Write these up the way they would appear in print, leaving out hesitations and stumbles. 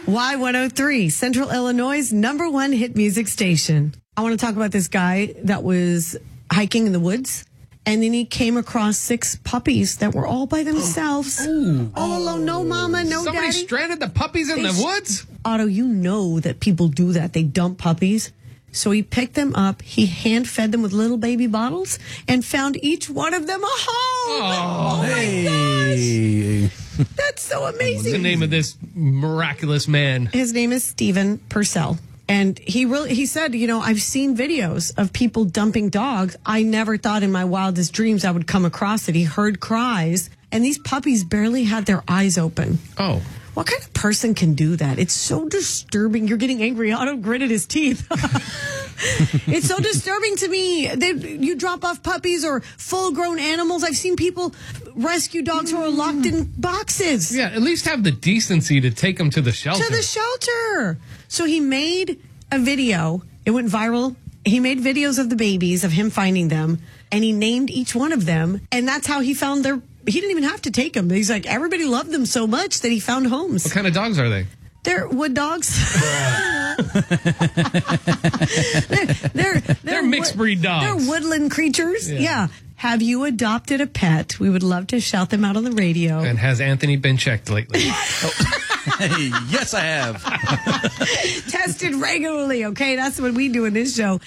Y103, Central Illinois' #1 hit music station. I want to talk about this guy that was hiking in the woods, and then he came across 6 puppies that were all by themselves. All alone, no mama, no Somebody daddy. stranded the puppies in the woods? Otto, you know that people do that. They dump puppies. So he picked them up, he hand-fed them with little baby bottles, and found each one of them a home. Oh my gosh! That's so amazing. What's the name of this miraculous man? His name is Stephen Purcell. And he said, I've seen videos of people dumping dogs. I never thought in my wildest dreams I would come across it. He heard cries, and these puppies barely had their eyes open. Oh. What kind of person can do that? It's so disturbing. You're getting angry. Otto gritted his teeth. It's so disturbing to me. You drop off puppies or full-grown animals. I've seen people rescue dogs who are locked in boxes. Yeah, at least have the decency to take them to the shelter. To the shelter. So he made a video. It went viral. He made videos of the babies, of him finding them, and he named each one of them. And that's how he found their... He didn't even have to take them. He's like, everybody loved them so much that he found homes. What kind of dogs are they? They're wood dogs. they're mixed breed dogs. They're woodland creatures. Yeah. Have you adopted a pet? We would love to shout them out on the radio. And has Anthony been checked lately? Yes, I have. Tested regularly, okay? That's what we do in this show.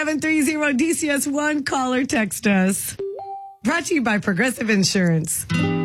877-730-DCS1. Call or text us. Brought to you by Progressive Insurance.